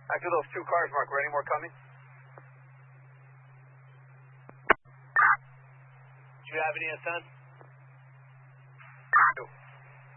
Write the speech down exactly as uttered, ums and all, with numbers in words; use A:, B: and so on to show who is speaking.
A: After those two cars, Mark, were any more coming?
B: Do you have any ascent?